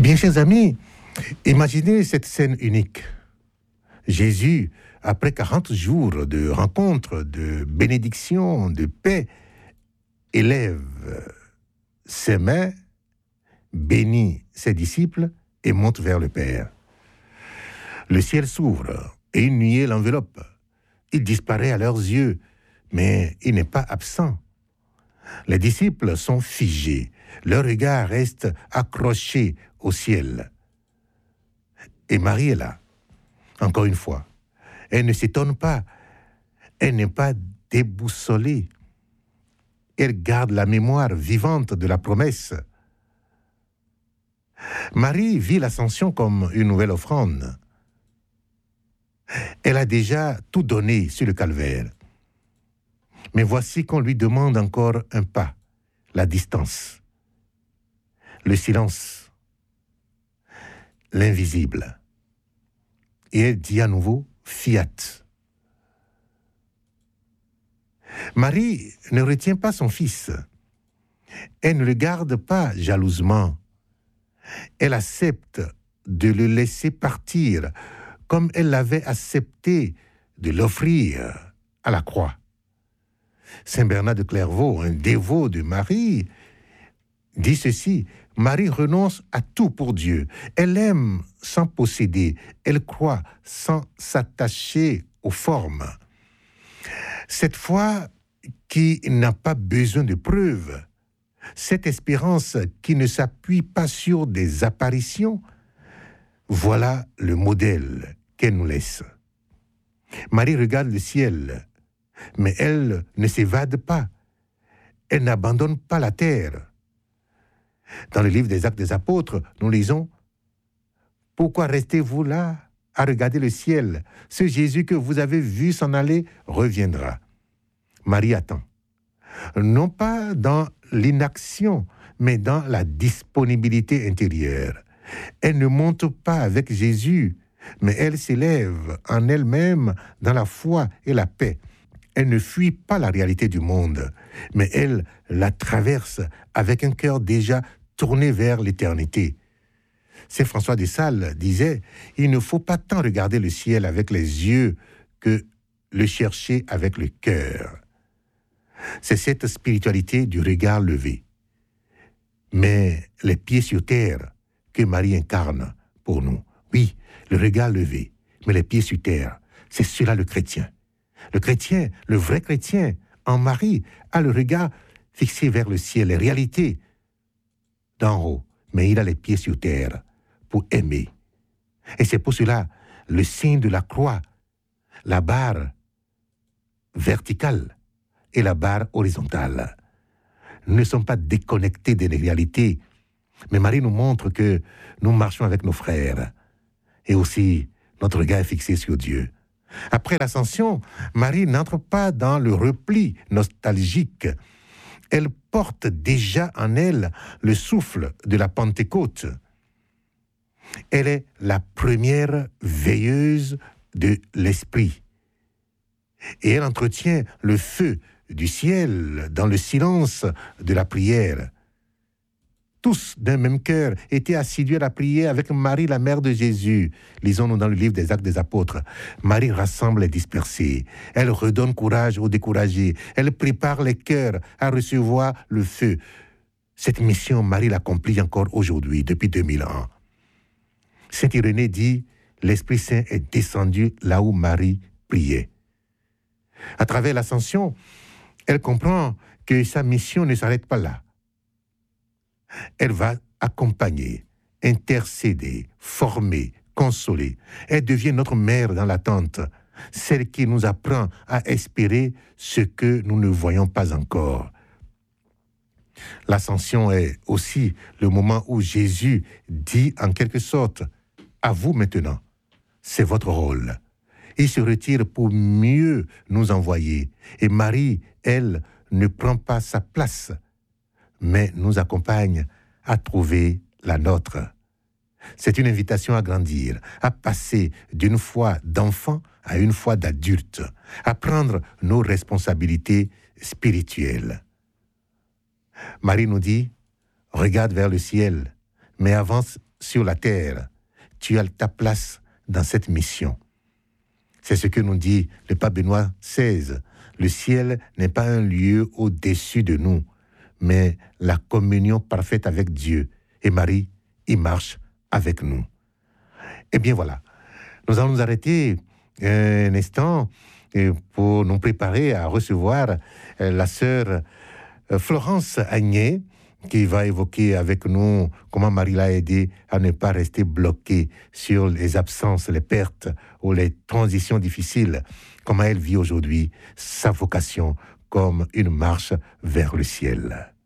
Bien, chers amis, imaginez cette scène unique. Jésus, après 40 jours de rencontres, de bénédictions, de paix, élève ses mains, bénit ses disciples et monte vers le Père. Le ciel s'ouvre et une nuée l'enveloppe. Il disparaît à leurs yeux, mais il n'est pas absent. Les disciples sont figés, leur regard reste accroché au ciel. Et Marie est là, encore une fois. Elle ne s'étonne pas, elle n'est pas déboussolée. Elle garde la mémoire vivante de la promesse. Marie vit l'ascension comme une nouvelle offrande. Elle a déjà tout donné sur le calvaire. Mais voici qu'on lui demande encore un pas, la distance, le silence, l'invisible. Et elle dit à nouveau « fiat ». Marie ne retient pas son fils. Elle ne le garde pas jalousement. Elle accepte de le laisser partir comme elle l'avait accepté de l'offrir à la croix. Saint Bernard de Clairvaux, un dévot de Marie, dit ceci: Marie renonce à tout pour Dieu. Elle aime sans posséder. Elle croit sans s'attacher aux formes. Cette foi qui n'a pas besoin de preuves, cette espérance qui ne s'appuie pas sur des apparitions, voilà le modèle qu'elle nous laisse. Marie regarde le ciel, mais elle ne s'évade pas. Elle n'abandonne pas la terre. Dans le livre des Actes des Apôtres, nous lisons « Pourquoi restez-vous là à regarder le ciel? Ce Jésus que vous avez vu s'en aller reviendra. » Marie attend. Non pas dans l'inaction, mais dans la disponibilité intérieure. Elle ne monte pas avec Jésus, mais elle s'élève en elle-même dans la foi et la paix. Elle ne fuit pas la réalité du monde, mais elle la traverse avec un cœur déjà tourné vers l'éternité. Saint François de Sales disait « Il ne faut pas tant regarder le ciel avec les yeux que le chercher avec le cœur. » C'est cette spiritualité du regard levé. Mais les pieds sur terre que Marie incarne pour nous. Oui, le regard levé, mais les pieds sur terre, c'est cela le chrétien. Le chrétien, le vrai chrétien, en Marie, a le regard fixé vers le ciel, les réalités d'en haut, mais il a les pieds sur terre pour aimer. Et c'est pour cela le signe de la croix, la barre verticale et la barre horizontale. Nous ne sommes pas déconnectés des réalités, mais Marie nous montre que nous marchons avec nos frères. Et aussi, notre regard est fixé sur Dieu. Après l'ascension, Marie n'entre pas dans le repli nostalgique. Elle porte déjà en elle le souffle de la Pentecôte. Elle est la première veilleuse de l'esprit. Et elle entretient le feu du ciel dans le silence de la prière. Tous d'un même cœur étaient assidus à la prière avec Marie, la mère de Jésus. Lisons-nous dans le livre des Actes des Apôtres. Marie rassemble les dispersés. Elle redonne courage aux découragés. Elle prépare les cœurs à recevoir le feu. Cette mission, Marie l'accomplit encore aujourd'hui, depuis 2000 ans. Saint Irénée dit « L'Esprit Saint est descendu là où Marie priait ». À travers l'ascension, elle comprend que sa mission ne s'arrête pas là. Elle va accompagner, intercéder, former, consoler. Elle devient notre mère dans l'attente, celle qui nous apprend à espérer ce que nous ne voyons pas encore. L'ascension est aussi le moment où Jésus dit en quelque sorte « À vous maintenant, c'est votre rôle ». Il se retire pour mieux nous envoyer. Et Marie, elle, ne prend pas sa place, mais nous accompagne à trouver la nôtre. C'est une invitation à grandir, à passer d'une foi d'enfant à une foi d'adulte, à prendre nos responsabilités spirituelles. Marie nous dit, regarde vers le ciel, mais avance sur la terre. Tu as ta place dans cette mission. C'est ce que nous dit le pape Benoît XVI. Le ciel n'est pas un lieu au-dessus de nous, mais la communion parfaite avec Dieu. Et Marie y marche avec nous. Eh bien voilà, nous allons nous arrêter un instant pour nous préparer à recevoir la sœur Florence Agné, qui va évoquer avec nous comment Marie l'a aidé à ne pas rester bloquée sur les absences, les pertes ou les transitions difficiles, comment elle vit aujourd'hui sa vocation comme une marche vers le ciel.